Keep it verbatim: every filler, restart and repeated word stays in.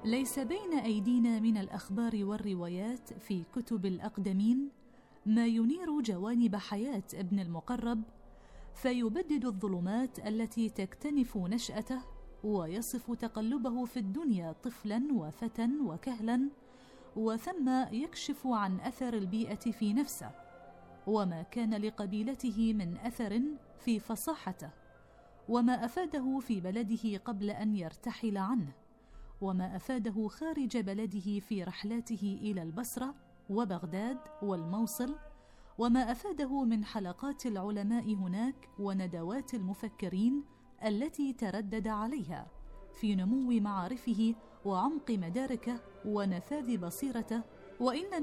ليس بين أيدينا من الأخبار والروايات في كتب الأقدمين ما ينير جوانب حياة ابن المقرب، فيبدد الظلمات التي تكتنف نشأته، ويصف تقلبه في الدنيا طفلا وفتى وكهلا، وثم يكشف عن أثر البيئة في نفسه، وما كان لقبيلته من أثر في فصاحته، وما أفاده في بلده قبل أن يرتحل عنه، وما أفاده خارج بلده في رحلاته إلى البصرة وبغداد والموصل، وما أفاده من حلقات العلماء هناك وندوات المفكرين التي تردد عليها في نمو معارفه وعمق مداركه ونفاذ بصيرته. وإن